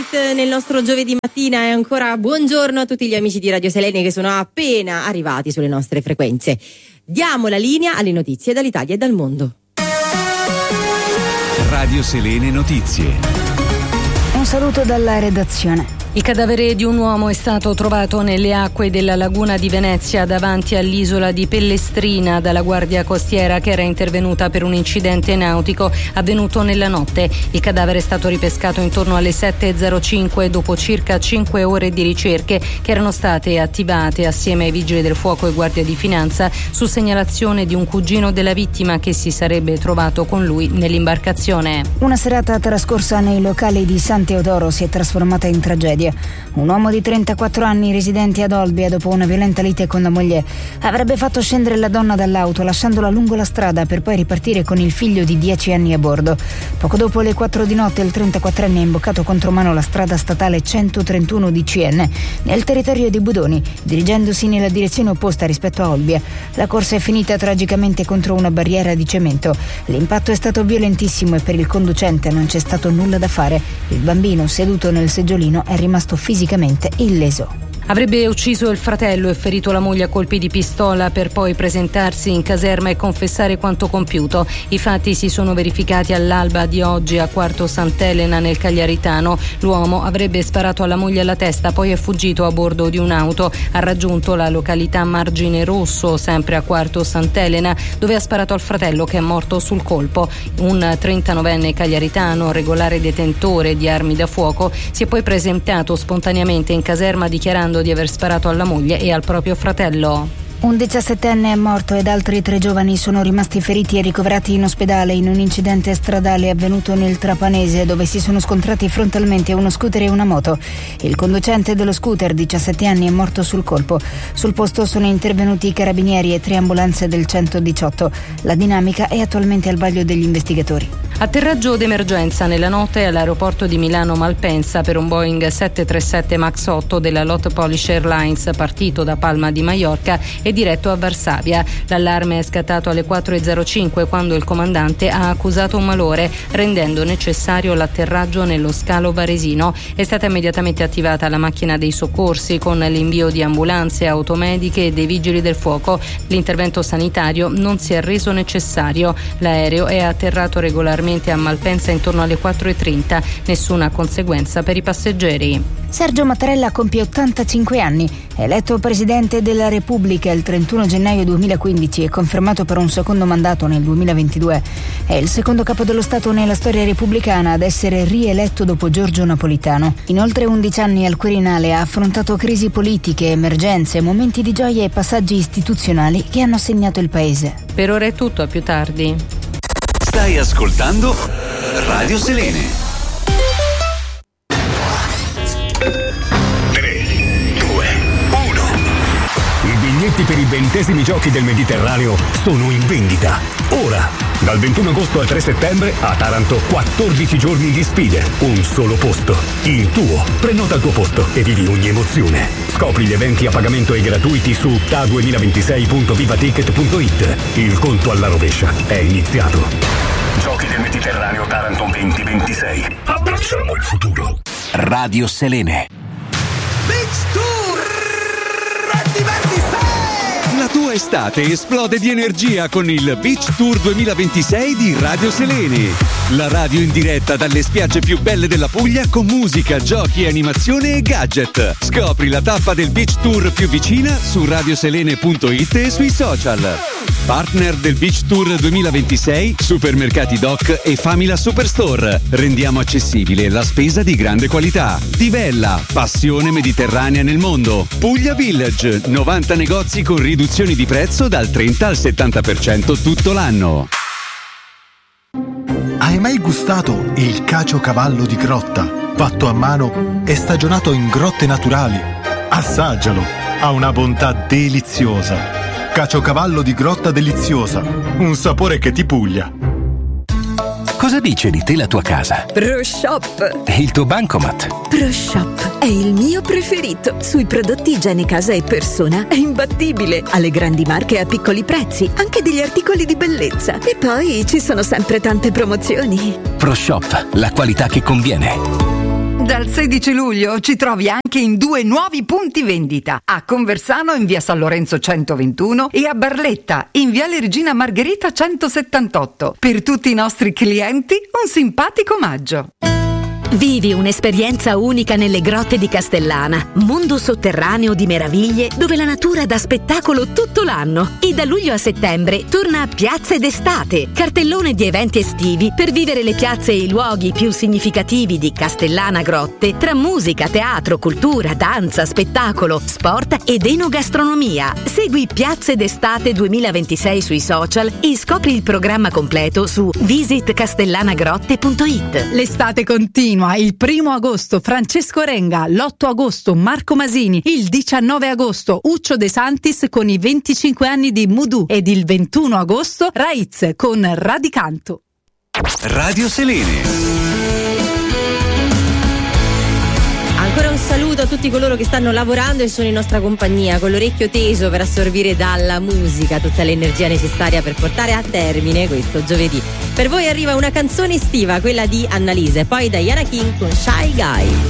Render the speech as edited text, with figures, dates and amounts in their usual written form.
Night nel nostro giovedì mattina e ancora buongiorno a tutti gli amici di Radio Selene che sono appena arrivati sulle nostre frequenze. Diamo la linea alle notizie dall'Italia e dal mondo. Radio Selene Notizie. Un saluto dalla redazione. Il cadavere di un uomo è stato trovato nelle acque della laguna di Venezia davanti all'isola di Pellestrina dalla Guardia Costiera che era intervenuta per un incidente nautico avvenuto nella notte. Il cadavere è stato ripescato intorno alle 7:05 dopo circa 5 ore di ricerche che erano state attivate assieme ai vigili del fuoco e Guardia di Finanza su segnalazione di un cugino della vittima che si sarebbe trovato con lui nell'imbarcazione. Una serata trascorsa nei locali di San Teodoro si è trasformata in tragedia. Un uomo di 34 anni residente ad Olbia, dopo una violenta lite con la moglie, avrebbe fatto scendere la donna dall'auto lasciandola lungo la strada per poi ripartire con il figlio di 10 anni a bordo. Poco dopo le 4 di notte il 34enne ha imboccato contromano la strada statale 131 di CN nel territorio di Budoni, dirigendosi nella direzione opposta rispetto a Olbia. La corsa è finita tragicamente contro una barriera di cemento. L'impatto è stato violentissimo e per il conducente non c'è stato nulla da fare. Il bambino seduto nel seggiolino è rimasto fisicamente illeso. Avrebbe ucciso il fratello e ferito la moglie a colpi di pistola per poi presentarsi in caserma e confessare quanto compiuto. I fatti si sono verificati all'alba di oggi a Quarto Sant'Elena nel Cagliaritano. L'uomo avrebbe sparato alla moglie alla testa, poi è fuggito a bordo di un'auto. Ha raggiunto la località Margine Rosso, sempre a Quarto Sant'Elena, dove ha sparato al fratello che è morto sul colpo. Un 39enne cagliaritano, regolare detentore di armi da fuoco, si è poi presentato spontaneamente in caserma dichiarando di aver sparato alla moglie e al proprio fratello. Un 17enne è morto ed altri 3 giovani sono rimasti feriti e ricoverati in ospedale in un incidente stradale avvenuto nel Trapanese, dove si sono scontrati frontalmente uno scooter e una moto. Il conducente dello scooter, 17 anni, è morto sul colpo. Sul posto sono intervenuti i carabinieri e 3 ambulanze del 118. La dinamica è attualmente al vaglio degli investigatori. Atterraggio d'emergenza nella notte all'aeroporto di Milano Malpensa per un Boeing 737 MAX 8 della Lot Polish Airlines partito da Palma di Maiorca e diretto a Varsavia. L'allarme è scattato alle 4:05 quando il comandante ha accusato un malore, rendendo necessario l'atterraggio nello scalo varesino. È stata immediatamente attivata la macchina dei soccorsi con l'invio di ambulanze, automediche e dei vigili del fuoco. L'intervento sanitario non si è reso necessario. L'aereo è atterrato regolarmente a Malpensa intorno alle 4:30. Nessuna conseguenza per i passeggeri. Sergio Mattarella compie 85 anni. Eletto Presidente della Repubblica il 31 gennaio 2015 e confermato per un secondo mandato nel 2022, è il secondo capo dello Stato nella storia repubblicana ad essere rieletto dopo Giorgio Napolitano. In oltre 11 anni al Quirinale ha affrontato crisi politiche, emergenze, momenti di gioia e passaggi istituzionali che hanno segnato il Paese. Per ora è tutto, a più tardi. Stai ascoltando Radio Selene. 3, 2, 1. I biglietti per i 20esimi giochi del Mediterraneo sono in vendita. Ora, dal 21 agosto al 3 settembre, a Taranto 14 giorni di sfide, un solo posto, il tuo. Prenota il tuo posto e vivi ogni emozione. Scopri gli eventi a pagamento e gratuiti su ta2026.vivaticket.it. Il conto alla rovescia è iniziato. Giochi del Mediterraneo Taranto 2026. Abbracciamo il futuro. Radio Selene. Beach Tour 2026! La tua estate esplode di energia con il Beach Tour 2026 di Radio Selene. La radio in diretta dalle spiagge più belle della Puglia con musica, giochi, animazione e gadget. Scopri la tappa del Beach Tour più vicina su radioselene.it e sui social. Partner del Beach Tour 2026, Supermercati Doc e Famila Superstore. Rendiamo accessibile la spesa di grande qualità. Tivella, passione mediterranea nel mondo. Puglia Village, 90 negozi con riduzioni di prezzo dal 30 al 70% tutto l'anno. Hai mai gustato il caciocavallo di grotta, fatto a mano e stagionato in grotte naturali? Assaggialo, ha una bontà deliziosa. Caciocavallo di grotta deliziosa, un sapore che ti puglia. Cosa dice di te la tua casa? ProShop. E il tuo bancomat? ProShop è il mio preferito. Sui prodotti igiene casa e persona è imbattibile. Alle grandi marche a piccoli prezzi, anche degli articoli di bellezza. E poi ci sono sempre tante promozioni. ProShop, la qualità che conviene. Dal 16 luglio ci trovi anche in 2 nuovi punti vendita, a Conversano in via San Lorenzo 121 e a Barletta in viale Regina Margherita 178. Per tutti i nostri clienti un simpatico omaggio. Vivi un'esperienza unica nelle grotte di Castellana, mondo sotterraneo di meraviglie dove la natura dà spettacolo tutto l'anno. E da luglio a settembre torna a Piazze d'Estate, cartellone di eventi estivi per vivere le piazze e i luoghi più significativi di Castellana Grotte, tra musica, teatro, cultura, danza, spettacolo, sport ed enogastronomia. Segui Piazze d'Estate 2026 sui social e scopri il programma completo su visitcastellanagrotte.it. L'estate continua. Il 1 agosto Francesco Renga, l'8 agosto Marco Masini, il 19 agosto Uccio De Santis con i 25 anni di Mudu ed il 21 agosto Raiz con Radicanto. Radio Selene. Ancora un saluto a tutti coloro che stanno lavorando e sono in nostra compagnia con l'orecchio teso per assorbire dalla musica tutta l'energia necessaria per portare a termine questo giovedì. Per voi arriva una canzone estiva, quella di Annalise, poi Diana King con Shy Guy.